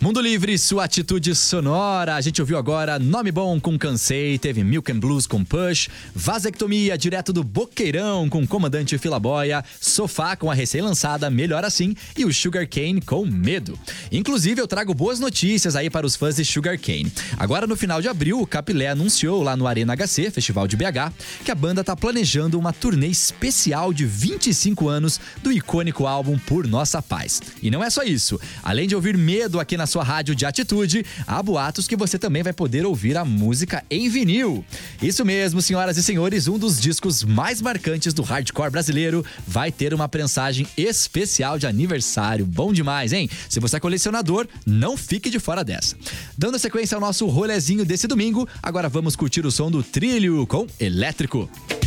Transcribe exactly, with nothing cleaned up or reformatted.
Mundo Livre, sua atitude sonora. A gente ouviu agora Nome Bom com Cansei, teve Milk and Blues com Push, Vasectomia direto do Boqueirão com Comandante Filaboia, Sofá com a recém-lançada Melhor Assim e o Sugar Cane com Medo. Inclusive, eu trago boas notícias aí para os fãs de Sugar Cane. Agora, no final de abril, o Capilé anunciou lá no Arena H C, Festival de B H, que a banda tá planejando uma turnê especial de vinte e cinco anos do icônico álbum Por Nossa Paz. E não é só isso. Além de ouvir Medo aqui na sua rádio de atitude, há boatos que você também vai poder ouvir a música em vinil. Isso mesmo, senhoras e senhores, um dos discos mais marcantes do hardcore brasileiro vai ter uma prensagem especial de aniversário. Bom demais, hein? Se você é colecionador, não fique de fora dessa. Dando sequência ao nosso rolezinho desse domingo, agora vamos curtir o som do Trilho com Elétrico.